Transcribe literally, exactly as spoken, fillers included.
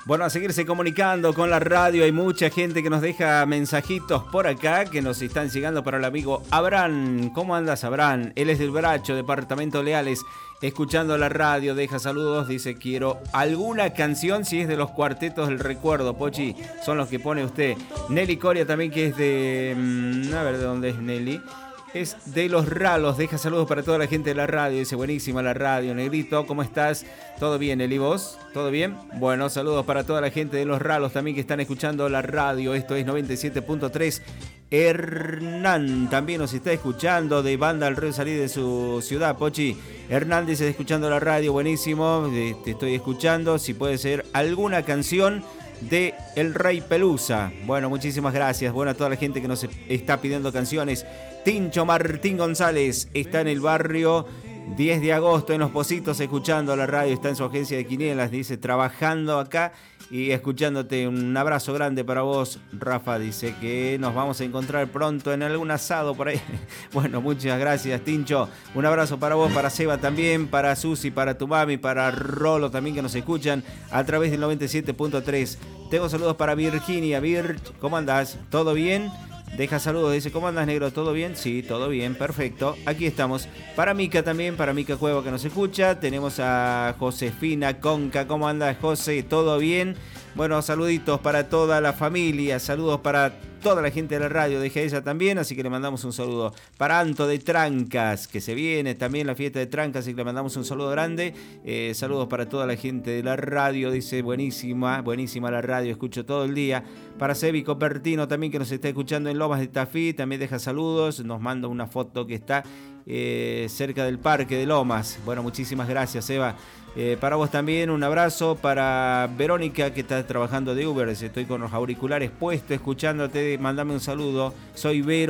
Bueno, a seguirse comunicando con la radio. Hay mucha gente que nos deja mensajitos por acá que nos están llegando para el amigo Abraham. ¿Cómo andas, Abraham? Él es del Bracho, departamento Leales, escuchando la radio. Deja saludos, dice quiero alguna canción, si es de los Cuartetos del Recuerdo, Pochi, son los que pone usted. Nelly Coria también, que es de... a ver, ¿de dónde es Nelly? Es de Los Ralos, deja saludos para toda la gente de la radio, dice buenísima la radio. Negrito, ¿cómo estás? ¿Todo bien, Eli? ¿Vos? ¿Todo bien? Bueno, saludos para toda la gente de Los Ralos también que están escuchando la radio. Esto es noventa y siete punto tres. Hernán también nos está escuchando de Banda al Río Salir de su ciudad, Pochi. Hernán dice escuchando la radio, buenísimo, te estoy escuchando, si puede ser alguna canción de El Rey Pelusa. Bueno, muchísimas gracias. Bueno, a toda la gente que nos está pidiendo canciones. Tincho Martín González está en el barrio diez de agosto en Los Pocitos escuchando la radio. Está en su agencia de quinielas, dice, trabajando acá y escuchándote. Un abrazo grande para vos, Rafa. Dice que nos vamos a encontrar pronto en algún asado por ahí. Bueno, muchas gracias, Tincho. Un abrazo para vos, para Seba también, para Susi, para tu mami, para Rolo también que nos escuchan a través del noventa y siete punto tres. Tengo saludos para Virginia. Vir, ¿cómo andás? ¿Todo bien? Deja saludos, dice, ¿cómo andas, negro? ¿Todo bien? Sí, todo bien, perfecto. Aquí estamos. Para Mica también, para Mica Cueva que nos escucha. Tenemos a Josefina Conca. ¿Cómo andas, José? ¿Todo bien? Bueno, saluditos para toda la familia. Saludos para toda la gente de la radio. Deja ella también, así que le mandamos un saludo. Para Anto de Trancas, que se viene también la fiesta de Trancas, así que le mandamos un saludo grande. Eh, saludos para toda la gente de la radio. Dice, buenísima, buenísima la radio. Escucho todo el día. Para Sebi Copertino también, que nos está escuchando en Lomas de Tafí, también deja saludos. Nos manda una foto que está eh, cerca del parque de Lomas. Bueno, muchísimas gracias, Eva. Eh, para vos también un abrazo. Para Verónica, que está trabajando de Uber. Estoy con los auriculares puestos, escuchándote. Mándame un saludo. Soy Vero.